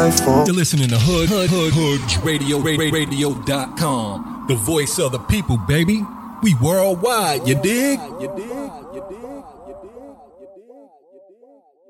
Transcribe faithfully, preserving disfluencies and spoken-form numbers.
You're listening to Hood, Hood, Hood, Hood Radio, radio dot com. The voice of the people, baby. We worldwide, you dig? You dig? You dig? You dig? You dig?